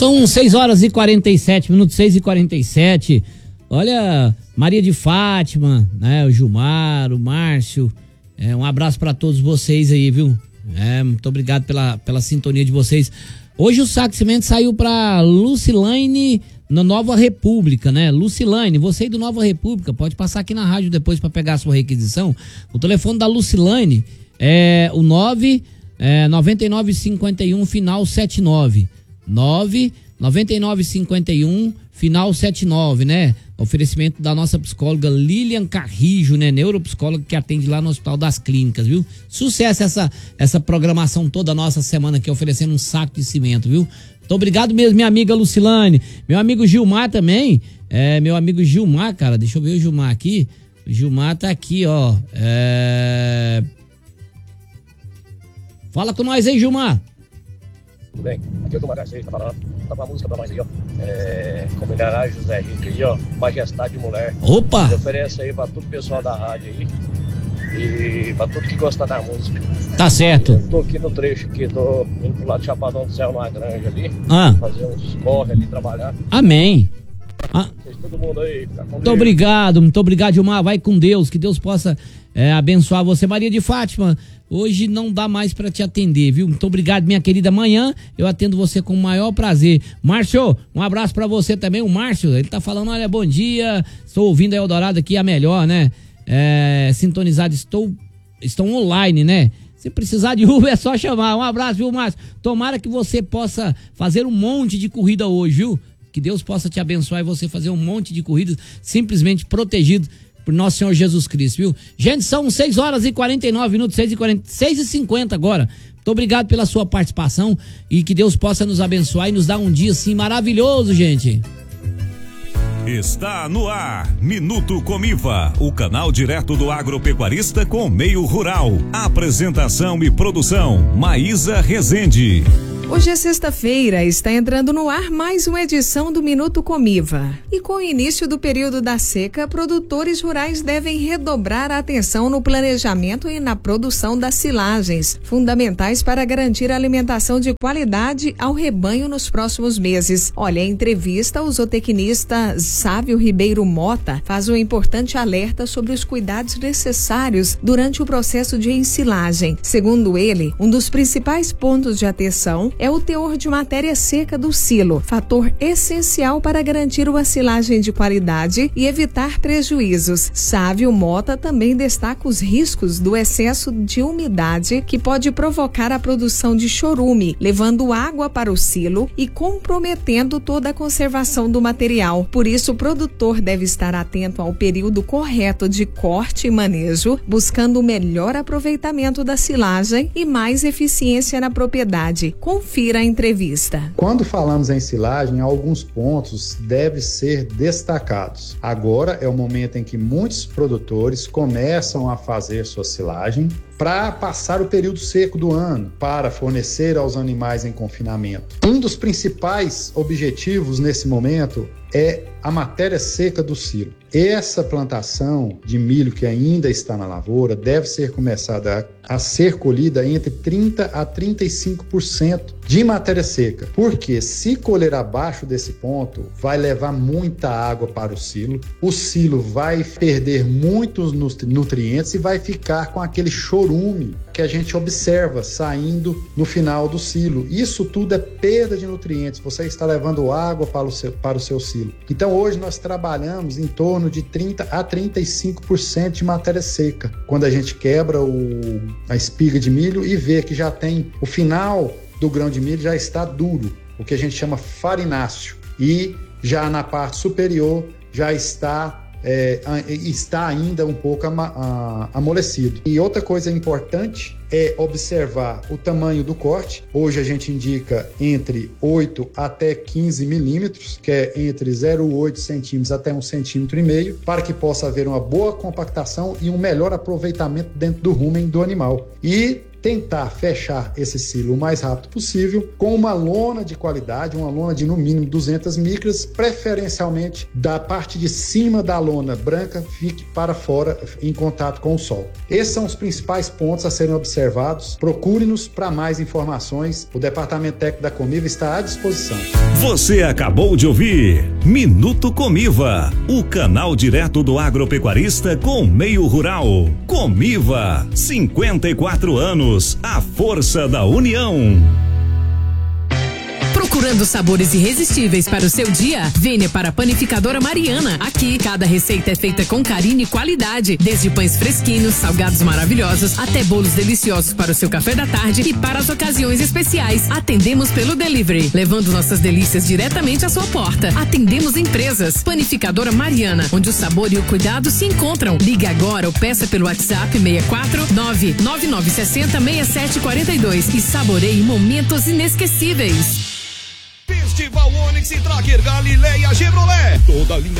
São 6h47, 6h47. Olha, Maria de Fátima, né? O Gilmar, o Márcio. Um abraço para todos vocês aí, viu? Muito obrigado pela sintonia de vocês. Hoje o Saco de Cimento saiu para Lucilane na Nova República, né? Lucilane, você aí do Nova República, pode passar aqui na rádio depois para pegar a sua requisição. O telefone da Lucilane é o 9951 final 79. 9951 final 79, né? Oferecimento da nossa psicóloga Lilian Carrijo, né? Neuropsicóloga que atende lá no Hospital das Clínicas, viu? Sucesso essa programação toda nossa semana aqui, oferecendo um saco de cimento, viu? Muito obrigado mesmo, minha amiga Lucilane. Meu amigo Gilmar também. Meu amigo Gilmar, cara, deixa eu ver o Gilmar aqui. O Gilmar tá aqui, ó. Fala com nós aí, Gilmar. Tudo bem? Aqui é o Gilmar Garcês, tá falando. Tá com a música pra nós aí, ó. Combinará José Henrique aí, ó. Majestade de Mulher. Opa! Eu ofereço aí pra todo o pessoal da rádio aí. E pra tudo que gosta da música. Tá certo. Eu tô aqui no trecho aqui, tô indo pro lado de Chapadão do Céu, numa granja ali. Fazer uns corre ali, trabalhar. Amém. Todo mundo aí, tá com muito obrigado, Gilmar. Vai com Deus, que Deus possa abençoar você. Maria de Fátima, hoje não dá mais pra te atender, viu? Muito obrigado, minha querida. Amanhã eu atendo você com o maior prazer. Márcio, um abraço pra você também. O Márcio, ele tá falando, olha, bom dia, estou ouvindo a Eldorado aqui, a melhor, né? Sintonizado, estão online, né? Se precisar de Uber é só chamar. Um abraço, viu, Márcio? Tomara que você possa fazer um monte de corrida hoje, viu? Que Deus possa te abençoar e você fazer um monte de corridas simplesmente protegido por nosso Senhor Jesus Cristo, viu? Gente, são 6h49, 6h50 agora. Muito obrigado pela sua participação e que Deus possa nos abençoar e nos dar um dia assim maravilhoso, gente. Está no ar, Minuto Comiva, o canal direto do agropecuarista com o meio rural. Apresentação e produção, Maísa Rezende. Hoje é sexta-feira, está entrando no ar mais uma edição do Minuto Comiva. E com o início do período da seca, produtores rurais devem redobrar a atenção no planejamento e na produção das silagens, fundamentais para garantir a alimentação de qualidade ao rebanho nos próximos meses. Olha, em entrevista, o zootecnista Sávio Ribeiro Mota faz um importante alerta sobre os cuidados necessários durante o processo de ensilagem. Segundo ele, um dos principais pontos de atenção é o teor de matéria seca do silo, fator essencial para garantir uma silagem de qualidade e evitar prejuízos. Sávio Mota também destaca os riscos do excesso de umidade que pode provocar a produção de chorume, levando água para o silo e comprometendo toda a conservação do material. Por isso, o produtor deve estar atento ao período correto de corte e manejo, buscando o melhor aproveitamento da silagem e mais eficiência na propriedade. Confira a entrevista. Quando falamos em silagem, alguns pontos devem ser destacados. Agora é o momento em que muitos produtores começam a fazer sua silagem para passar o período seco do ano, para fornecer aos animais em confinamento. Um dos principais objetivos nesse momento é a matéria seca do silo. Essa plantação de milho que ainda está na lavoura deve ser começada a ser colhida entre 30% a 35% de matéria seca. Porque se colher abaixo desse ponto, vai levar muita água para o silo vai perder muitos nutrientes e vai ficar com aquele chorume que a gente observa saindo no final do silo. Isso tudo é perda de nutrientes, você está levando água para o seu silo. Então hoje nós trabalhamos em torno de 30% a 35% de matéria seca. Quando a gente quebra a espiga de milho e vê que já tem o final do grão de milho já está duro, o que a gente chama farináceo, e já na parte superior já está ainda um pouco amolecido. E outra coisa importante é observar o tamanho do corte. Hoje a gente indica entre 8 até 15 milímetros, que é entre 0,8 centímetros até 1,5 centímetros, para que possa haver uma boa compactação e um melhor aproveitamento dentro do rumen do animal. E tentar fechar esse silo o mais rápido possível com uma lona de qualidade, uma lona de no mínimo 200 micras, preferencialmente da parte de cima da lona branca fique para fora em contato com o sol. Esses são os principais pontos a serem observados. Procure-nos para mais informações. O Departamento Técnico da Comiva está à disposição. Você acabou de ouvir Minuto Comiva, o canal direto do agropecuarista com o meio rural. Comiva, 54 anos, a força da união. Procurando sabores irresistíveis para o seu dia? Venha para a Panificadora Mariana. Aqui, cada receita é feita com carinho e qualidade. Desde pães fresquinhos, salgados maravilhosos, até bolos deliciosos para o seu café da tarde e para as ocasiões especiais. Atendemos pelo delivery, levando nossas delícias diretamente à sua porta. Atendemos empresas. Panificadora Mariana, onde o sabor e o cuidado se encontram. Ligue agora ou peça pelo WhatsApp 649-9960-6742 e saboreie momentos inesquecíveis. Festival Onix e Tracker Galileia Chevrolet. Toda linha